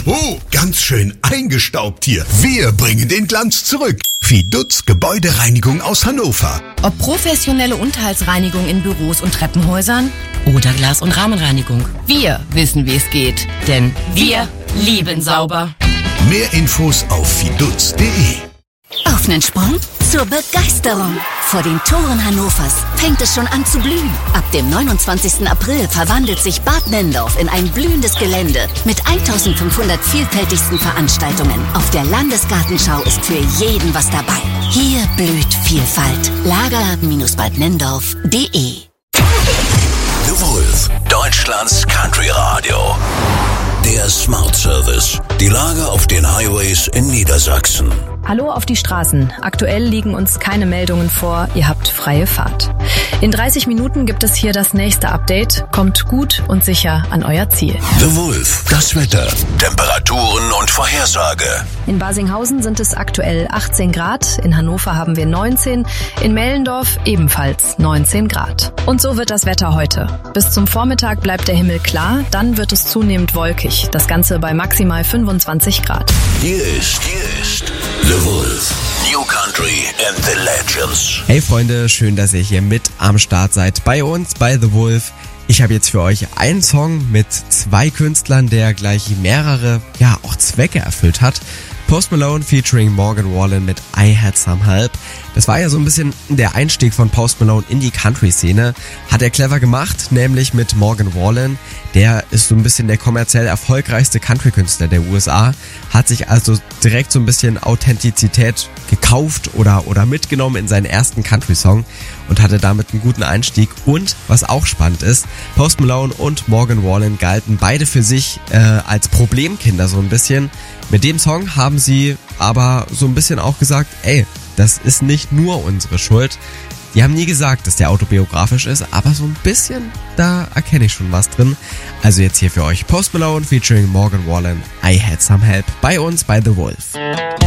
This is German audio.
Oh, ganz schön eingestaubt hier. Wir bringen den Glanz zurück. Fidutz Gebäudereinigung aus Hannover. Ob professionelle Unterhaltsreinigung in Büros und Treppenhäusern oder Glas- und Rahmenreinigung. Wir wissen, wie es geht, denn wir lieben sauber. Mehr Infos auf fidutz.de. Auf nen Sprung zur Begeisterung. Vor den Toren Hannovers fängt es schon an zu blühen. Ab dem 29. April verwandelt sich Bad Nendorf in ein blühendes Gelände mit 1500 vielfältigsten Veranstaltungen. Auf der Landesgartenschau ist für jeden was dabei. Hier blüht Vielfalt. Lagergarten-badnendorf.de. The Wolf, Deutschlands Country Radio. Der Smart Service. Die Lage auf den Highways in Niedersachsen. Hallo auf die Straßen. Aktuell liegen uns keine Meldungen vor. Ihr habt freie Fahrt. In 30 Minuten gibt es hier das nächste Update. Kommt gut und sicher an euer Ziel. The Wolf, das Wetter, Temperaturen und Vorhersage. In Basinghausen sind es aktuell 18 Grad. In Hannover haben wir 19. In Mellendorf ebenfalls 19 Grad. Und so wird das Wetter heute. Bis zum Vormittag bleibt der Himmel klar. Dann wird es zunehmend wolkig. Das Ganze bei maximal 25 Grad. Hier ist The Wolf. New Country and the Legends. Hey Freunde, schön, dass ihr hier mit am Start seid bei uns, bei The Wolf. Ich habe jetzt für euch einen Song mit 2 Künstlern, der gleich mehrere, auch Zwecke erfüllt hat. Post Malone featuring Morgan Wallen mit I Had Some Help. Das war ja so ein bisschen der Einstieg von Post Malone in die Country-Szene. Hat er clever gemacht, nämlich mit Morgan Wallen. Der ist so ein bisschen der kommerziell erfolgreichste Country-Künstler der USA. Hat sich also direkt so ein bisschen Authentizität gekauft oder mitgenommen in seinen ersten Country-Song und hatte damit einen guten Einstieg. Und was auch spannend ist, Post Malone und Morgan Wallen galten beide für sich als Problemkinder so ein bisschen. Mit dem Song haben sie aber so ein bisschen auch gesagt, ey, das ist nicht nur unsere Schuld. Die haben nie gesagt, dass der autobiografisch ist, aber so ein bisschen, da erkenne ich schon was drin. Also jetzt hier für euch Post Malone featuring Morgan Wallen, I Had Some Help, bei uns bei The Wolf.